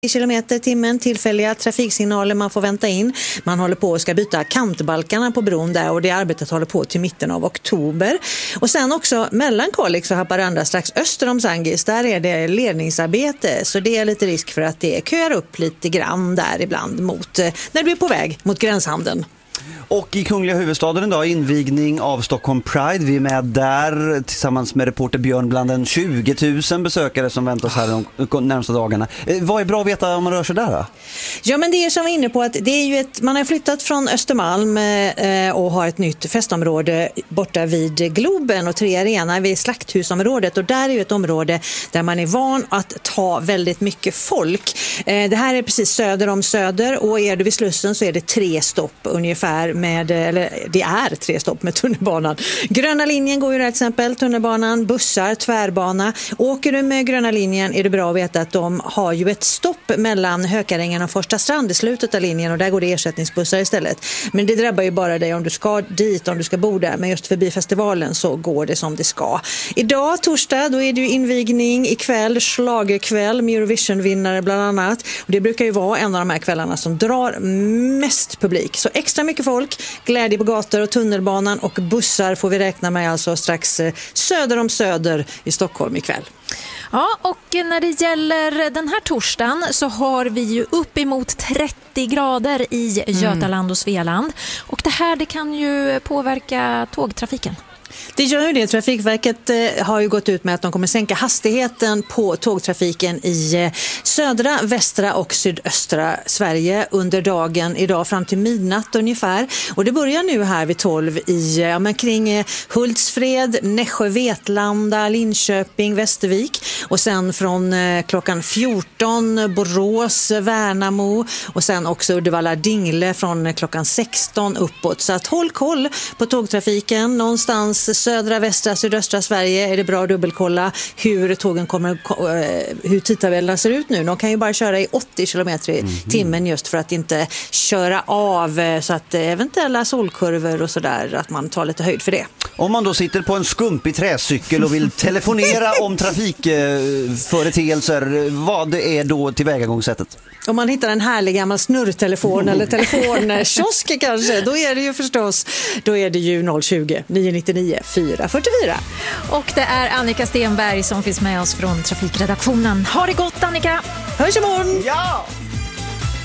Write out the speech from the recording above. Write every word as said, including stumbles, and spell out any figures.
kilometer i timmen, tillfälliga trafiksignaler man får vänta in. Man håller på och ska byta kantbalkarna på bron där och det arbetet håller på till mitten av oktober. Och sen också mellan Kalix och Haparanda strax öster om Sangis, där är det ledningsarbete, så det är lite risk för att det köar upp lite grann där ibland mot, när du är på väg mot gränshandeln. Och i Kungliga huvudstaden idag invigning av Stockholm Pride. Vi är med där tillsammans med reporter Björn bland den tjugo tusen besökare som väntas här de närmsta dagarna. Vad är bra att veta om man rör sig där då? Ja, men det är som vi är inne på att det är ju ett, man har flyttat från Östermalm eh, och har ett nytt festområde borta vid Globen och Tre Arena vid Slakthusområdet, och där är ju ett område där man är van att ta väldigt mycket folk. Eh, det här är precis söder om Söder, och är du vid Slussen så är det tre stopp ungefär med, eller det är tre stopp med tunnelbanan. Gröna linjen går ju där till exempel, tunnelbanan, bussar, tvärbana. Åker du med gröna linjen är det bra att veta att de har ju ett stopp mellan Hökarängen och Första Strand i slutet av linjen, och där går det ersättningsbussar istället. Men det drabbar ju bara dig om du ska dit, om du ska bo där, men just förbi festivalen så går det som det ska. Idag, torsdag, då är det ju invigning, ikväll schlagerkväll med Eurovision-vinnare bland annat. Och det brukar ju vara en av de här kvällarna som drar mest publik. Så extra mycket folk, glädje på gator och tunnelbanan och bussar får vi räkna med alltså strax söder om Söder i Stockholm ikväll. Ja, och när det gäller den här torsdagen så har vi ju uppemot trettio grader i Götaland och Svealand. Och det här det kan ju påverka tågtrafiken. Det gör ju det. Trafikverket eh, har ju gått ut med att de kommer sänka hastigheten på tågtrafiken i eh, södra, västra och sydöstra Sverige under dagen idag fram till midnatt ungefär. Och det börjar nu här vid tolv i, ja, men kring eh, Hultsfred, Nässjö, Vetlanda, Linköping, Västervik. Och sen från eh, klockan fjorton Borås, Värnamo och sen också Uddevalla, Dingle från eh, klockan sexton uppåt. Så att håll koll på tågtrafiken någonstans södra, västra, sydöstra Sverige är det bra att dubbelkolla hur tågen kommer, hur tidtabellerna ser ut nu. De kan ju bara köra i åttio kilometer i timmen just för att inte köra av, så att eventuella solkurvor och sådär, att man tar lite höjd för det. Om man då sitter på en skumpig träcykel och vill telefonera om trafikföreteelser, vad är då tillvägagångssättet? Om man hittar en härlig gammal snurrtelefon eller telefonkiosk kanske, då är det ju förstås, då är det ju noll tjugo, nio nio nio, fyra fyra fyra. Och det är Annika Stenberg som finns med oss från trafikredaktionen. Ha det gott, Annika! Hörs imorgon! Ja!